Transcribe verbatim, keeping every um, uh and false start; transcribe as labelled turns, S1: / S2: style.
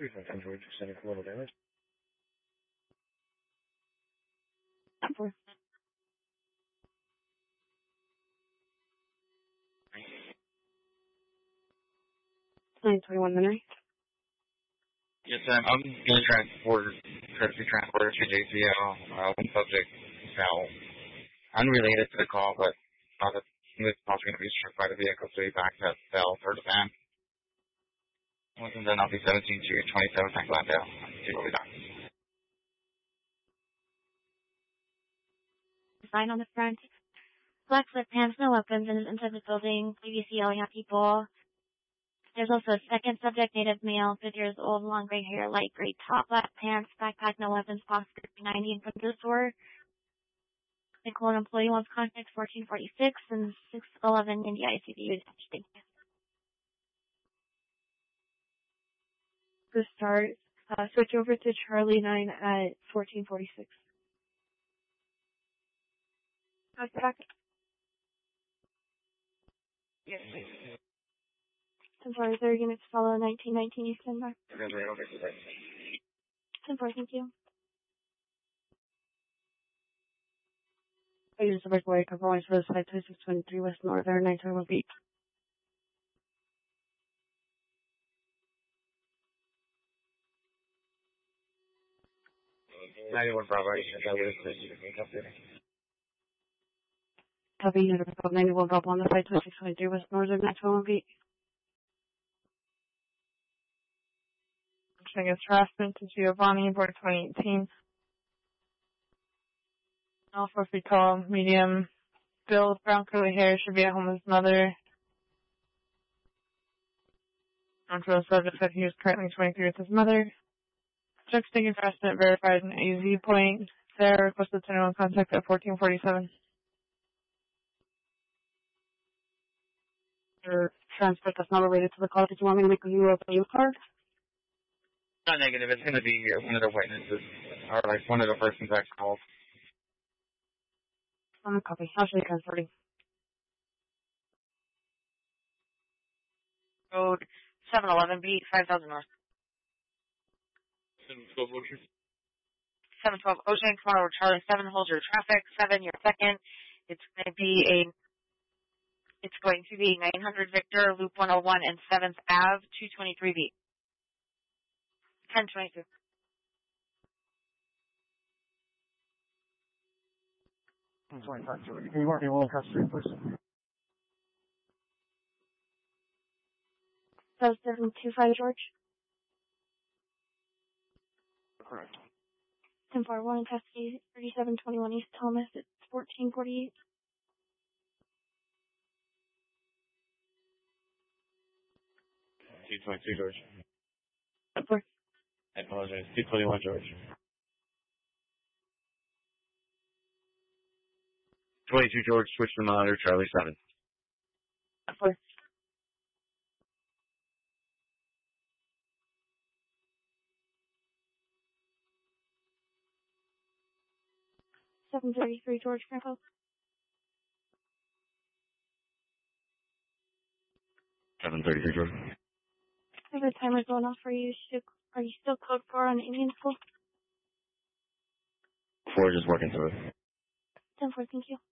S1: three five ten George, sending collateral damage.
S2: Four. nine twenty-one Minute.
S3: Yes, um, I'm going to transport, courtesy transporter to J C L. Uh, one subject fell. Unrelated to the call, but uh, the, this call is going to be struck by the vehicle, so he backed up, fell, third of fan. Wasn't done, I'll be seventeen to twenty-seven, thank Glendale. See what we got.
S2: Sign on the front. Black slip pants, no weapons, and is inside the building. Previously yelling at people. There's also a second subject, native male, fifty years old, long gray hair, light gray top, black pants, backpack, no weapons, box ninety in front of the store. Nicole, an employee, wants contact fourteen forty-six and six eleven in the I C U. Thank you. To start, uh, switch over to Charlie nine at fourteen forty-six. Okay.
S3: Yes, please.
S2: ten four, third units follow nineteen nineteen Eastern Mark. ten four, thank you. I use the breakaway compromise for the side twenty-six twenty-three West Northern nine twenty-one feet.
S3: ninety-one Bravo, that was the
S2: Copy, unit of ninety-one Bravo on the side twenty-six twenty-three West Northern nine twenty-one feet.
S4: Showing us harassment to Giovanni, board twenty eighteen. All four feet tall, medium, build, brown curly hair, should be at home with his mother. Onto the subject said he was currently twenty-three with his mother. Check sticking harassment verified in A Z point. Sarah requested to know contact at fourteen forty-seven.
S2: Your transport that's not related to the call. Did you want me to make you a blue card?
S3: Not negative, it's going to be one of the witnesses, or like one of the persons that called.
S2: I'm a copy. I'll show you transporting.
S4: Road seven eleven B, five thousand north.
S3: seven twelve Ocean.
S4: seven twelve Ocean, tomorrow Charlie seven, hold your traffic. seven, your second. It's going to be a, it's going to be nine hundred Victor, Loop one oh one and seventh Ave, two twenty-three B. ten twenty-two.
S1: twenty-five, George. Can you mark me one across the street, please?
S2: So seven two five George.
S1: Correct.
S2: ten four one in custody, thirty-seven twenty-one East Thomas. It's fourteen forty-eight.
S1: two twenty-two, George.
S2: Four.
S1: I apologize. two twenty-one, George. twenty-two, George. Switch to monitor, Charlie seven.
S2: Four. seven thirty-three George Grandpa.
S1: seven thirty-three, George.
S2: I have a timer going off for you. Should, are you still code four on Indian School?
S1: Four just working through it.
S2: ten four, thank you.